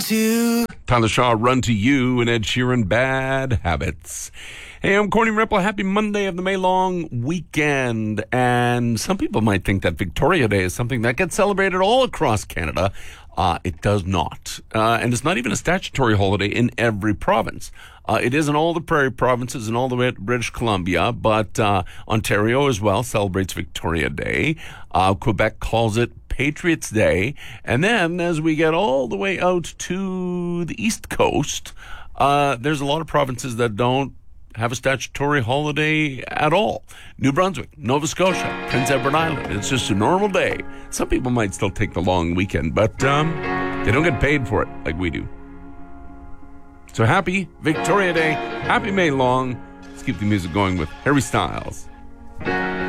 to. Tyler Shaw, Run to You, and Ed Sheeran, Bad Habits. Hey, I'm Corny Ripple. Happy Monday of the May long weekend. And some people might think that Victoria Day is something that gets celebrated all across Canada. It does not. And it's not even a statutory holiday in every province. It is in all the prairie provinces and all the way to British Columbia, but Ontario as well celebrates Victoria Day. Quebec calls it Patriots Day. And then as we get all the way out to the East Coast, there's a lot of provinces that don't have a statutory holiday at all. New Brunswick, Nova Scotia, Prince Edward Island. It's just a normal day. Some people might still take the long weekend, but they don't get paid for it like we do. So happy Victoria Day. Happy May long. Let's keep the music going with Harry Styles.